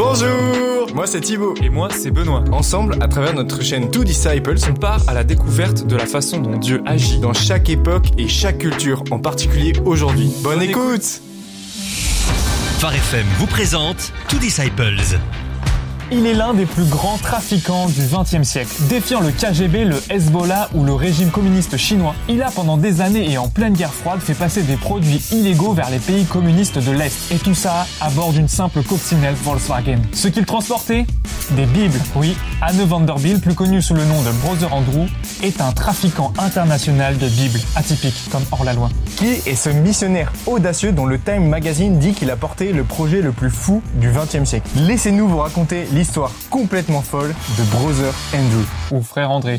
Bonjour, moi c'est Thibaut. Et moi c'est Benoît. Ensemble, à travers notre chaîne Two Disciples, on part à la découverte de la façon dont Dieu agit dans chaque époque et chaque culture, en particulier aujourd'hui. Bonne écoute. Phare FM vous présente Two Disciples. Il est l'un des plus grands trafiquants du XXe siècle. Défiant le KGB, le Hezbollah ou le régime communiste chinois, il a pendant des années et en pleine guerre froide fait passer des produits illégaux vers les pays communistes de l'Est. Et tout ça à bord d'une simple coccinelle Volkswagen. Ce qu'il transportait ? Des Bibles. Oui, Anne Vanderbilt, plus connu sous le nom de Brother Andrew, est un trafiquant international de Bibles, atypique comme hors la loi. Qui est ce missionnaire audacieux dont le Time Magazine dit qu'il a porté le projet le plus fou du XXe siècle ? Laissez-nous vous raconter l'histoire complètement folle de Brother Andrew. Ou frère André.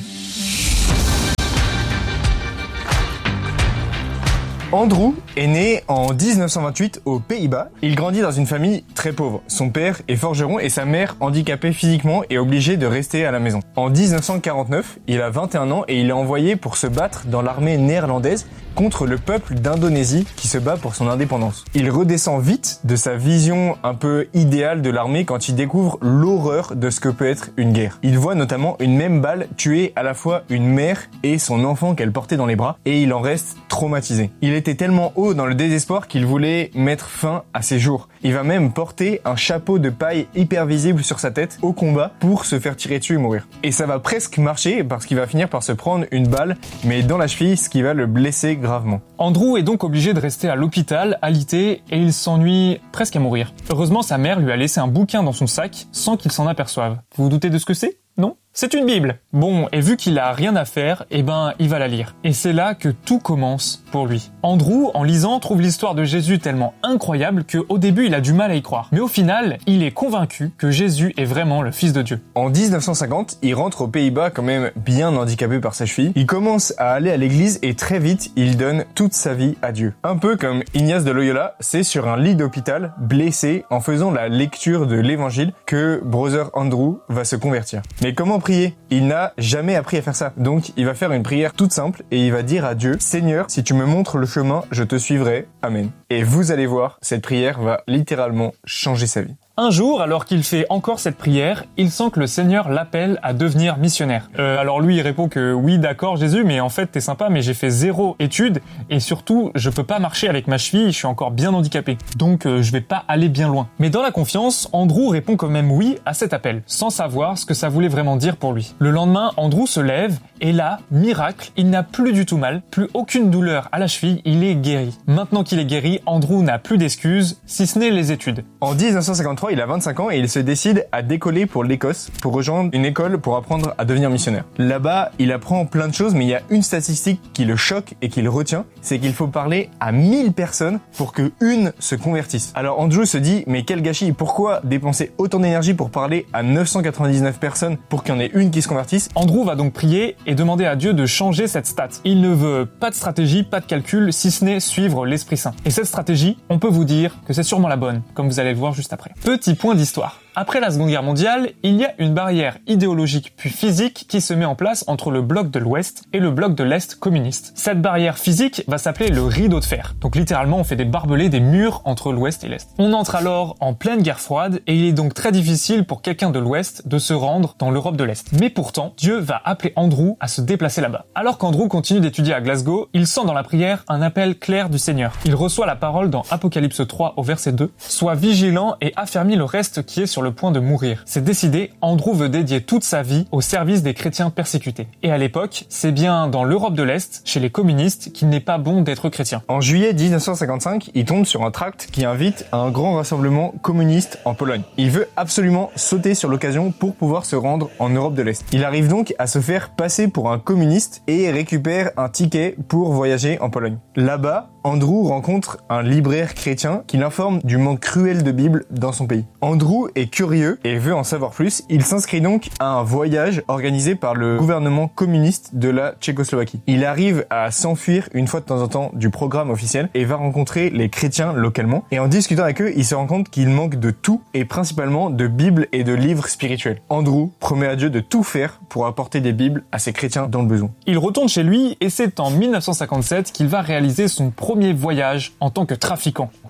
Andrew est né en 1928 aux Pays-Bas. Il grandit dans une famille très pauvre. Son père est forgeron et sa mère handicapée physiquement et obligée de rester à la maison. En 1949, il a 21 ans et il est envoyé pour se battre dans l'armée néerlandaise contre le peuple d'Indonésie qui se bat pour son indépendance. Il redescend vite de sa vision un peu idéale de l'armée quand il découvre l'horreur de ce que peut être une guerre. Il voit notamment une même balle tuer à la fois une mère et son enfant qu'elle portait dans les bras et il en reste traumatisé. Il était tellement haut dans le désespoir qu'il voulait mettre fin à ses jours. Il va même porter un chapeau de paille hyper visible sur sa tête au combat pour se faire tirer dessus et mourir. Et ça va presque marcher parce qu'il va finir par se prendre une balle mais dans la cheville, ce qui va le blesser gravement. Andrew est donc obligé de rester à l'hôpital, alité, et il s'ennuie presque à mourir. Heureusement, sa mère lui a laissé un bouquin dans son sac sans qu'il s'en aperçoive. Vous vous doutez de ce que c'est ? Non ? C'est une Bible. Bon, et vu qu'il a rien à faire, il va la lire. Et c'est là que tout commence pour lui. Andrew, en lisant, trouve l'histoire de Jésus tellement incroyable qu'au début, il a du mal à y croire. Mais au final, il est convaincu que Jésus est vraiment le Fils de Dieu. En 1950, il rentre aux Pays-Bas quand même bien handicapé par sa cheville. Il commence à aller à l'église et très vite, il donne toute sa vie à Dieu. Un peu comme Ignace de Loyola, c'est sur un lit d'hôpital, blessé, en faisant la lecture de l'évangile, que Brother Andrew va se convertir. Mais comment prier ? Il n'a jamais appris à faire ça. Donc, il va faire une prière toute simple et il va dire à Dieu, Seigneur, si tu me montres le chemin, je te suivrai. Amen. Et vous allez voir, cette prière va littéralement changer sa vie. Un jour, alors qu'il fait encore cette prière, il sent que le Seigneur l'appelle à devenir missionnaire. Alors lui, il répond que oui, d'accord Jésus, mais en fait t'es sympa, mais j'ai fait 0 études et surtout, je peux pas marcher avec ma cheville, je suis encore bien handicapé. Donc je vais pas aller bien loin. Mais dans la confiance, Andrew répond quand même oui à cet appel, sans savoir ce que ça voulait vraiment dire pour lui. Le lendemain, Andrew se lève et là, miracle, il n'a plus du tout mal, plus aucune douleur à la cheville, il est guéri. Maintenant qu'il est guéri, Andrew n'a plus d'excuses, si ce n'est les études. En 1953, il a 25 ans et il se décide à décoller pour l'Écosse pour rejoindre une école pour apprendre à devenir missionnaire. Là-bas, il apprend plein de choses, mais il y a une statistique qui le choque et qui le retient, c'est qu'il faut parler à 1000 personnes pour que une se convertisse. Alors Andrew se dit, mais quel gâchis, pourquoi dépenser autant d'énergie pour parler à 999 personnes pour qu'il y en ait une qui se convertisse ? Andrew va donc prier et demander à Dieu de changer cette stat. Il ne veut pas de stratégie, pas de calcul, si ce n'est suivre l'Esprit Saint. Et cette stratégie, on peut vous dire que c'est sûrement la bonne, comme vous allez le voir juste après. Petit point d'histoire. Après la Seconde Guerre mondiale, il y a une barrière idéologique puis physique qui se met en place entre le bloc de l'Ouest et le bloc de l'Est communiste. Cette barrière physique va s'appeler le rideau de fer. Donc littéralement, on fait des barbelés, des murs entre l'Ouest et l'Est. On entre alors en pleine guerre froide et il est donc très difficile pour quelqu'un de l'Ouest de se rendre dans l'Europe de l'Est. Mais pourtant, Dieu va appeler Andrew à se déplacer là-bas. Alors qu'Andrew continue d'étudier à Glasgow, il sent dans la prière un appel clair du Seigneur. Il reçoit la parole dans Apocalypse 3 au verset 2. « Sois vigilant et affermis le reste qui est sur le point de mourir. » C'est décidé, Andrew veut dédier toute sa vie au service des chrétiens persécutés. Et à l'époque, c'est bien dans l'Europe de l'Est, chez les communistes, qu'il n'est pas bon d'être chrétien. En juillet 1955, il tombe sur un tract qui invite à un grand rassemblement communiste en Pologne. Il veut absolument sauter sur l'occasion pour pouvoir se rendre en Europe de l'Est. Il arrive donc à se faire passer pour un communiste et récupère un ticket pour voyager en Pologne. Là-bas, Andrew rencontre un libraire chrétien qui l'informe du manque cruel de Bible dans son pays. Andrew est curieux et veut en savoir plus. Il s'inscrit donc à un voyage organisé par le gouvernement communiste de la Tchécoslovaquie. Il arrive à s'enfuir une fois de temps en temps du programme officiel et va rencontrer les chrétiens localement. Et en discutant avec eux, il se rend compte qu'il manque de tout et principalement de Bibles et de livres spirituels. Andrew promet à Dieu de tout faire pour apporter des Bibles à ces chrétiens dans le besoin. Il retourne chez lui et c'est en 1957 qu'il va réaliser son premier voyage en tant que trafiquant.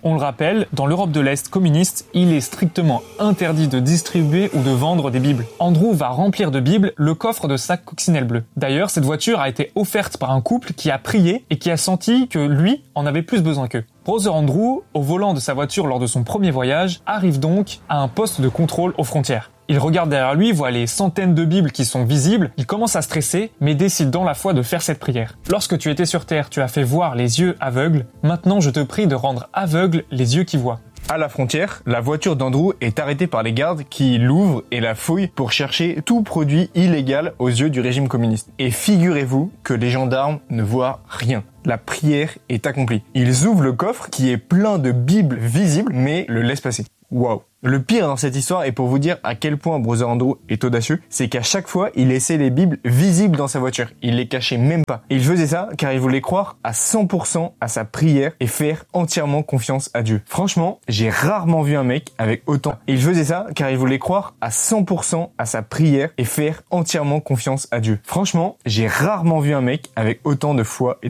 On le rappelle, dans l'Europe de l'Est communiste, il est strictement interdit de distribuer ou de vendre des Bibles. Andrew va remplir de Bibles le coffre de sa coccinelle bleue. D'ailleurs, cette voiture a été offerte par un couple qui a prié et qui a senti que lui en avait plus besoin qu'eux. Brother Andrew, au volant de sa voiture lors de son premier voyage, arrive donc à un poste de contrôle aux frontières. Il regarde derrière lui, voit les centaines de Bibles qui sont visibles, il commence à stresser, mais décide dans la foi de faire cette prière. Lorsque tu étais sur terre, tu as fait voir les yeux aveugles, maintenant je te prie de rendre aveugles les yeux qui voient. À la frontière, la voiture d'Andrew est arrêtée par les gardes qui l'ouvrent et la fouillent pour chercher tout produit illégal aux yeux du régime communiste. Et figurez-vous que les gendarmes ne voient rien. La prière est accomplie. Ils ouvrent le coffre qui est plein de Bibles visibles mais le laissent passer. Waouh. Le pire dans cette histoire, et pour vous dire à quel point Brother Andrew est audacieux, c'est qu'à chaque fois, il laissait les Bibles visibles dans sa voiture. Il les cachait même pas. Il faisait ça car il voulait croire à 100% à sa prière et faire entièrement confiance à Dieu. Franchement, j'ai rarement vu un mec avec autant. Et il faisait ça car il voulait croire à 100% à sa prière et faire entièrement confiance à Dieu. Franchement, j'ai rarement vu un mec avec autant de foi et